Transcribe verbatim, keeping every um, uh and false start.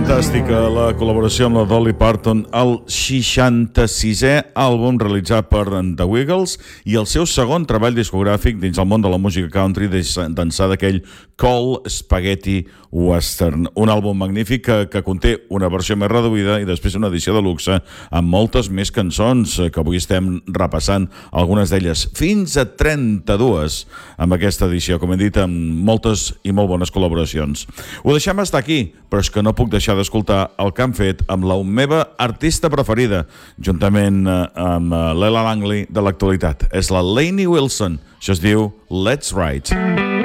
Fantàstica la col·laboració amb la Dolly Parton al seixanta-sisè àlbum realitzat per The Wiggles i el seu segon treball discogràfic dins el món de la música country d'ençà d'aquell Cold Spaghetti Western. Un àlbum magnífic que, que conté una versió més reduïda i després una edició de luxe amb moltes més cançons que avui estem repassant, algunes d'elles fins a trenta-dues amb aquesta edició, com hem dit, amb moltes i molt bones col·laboracions. Ho deixem estar aquí, però és que no puc deixar d'escoltar el que han fet amb la meva artista preferida, juntament amb l'Ella Langley de l'actualitat. És la Lainey Wilson. Això es diu Let's Ride.